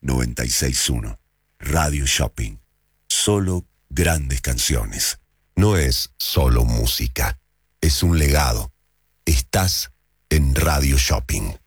961. Radio Shopping. Solo grandes canciones. No es solo música, es un legado. Estás en Radio Shopping.